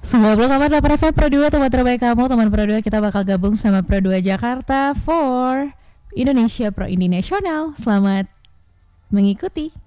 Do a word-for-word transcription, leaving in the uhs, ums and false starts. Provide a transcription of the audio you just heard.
sembilan puluh kabar delapan F M Pro dua, teman terbaik kamu. Teman Pro dua, kita bakal gabung sama Pro dua Jakarta for Indonesia Pro Indie Nasional. Selamat mengikuti.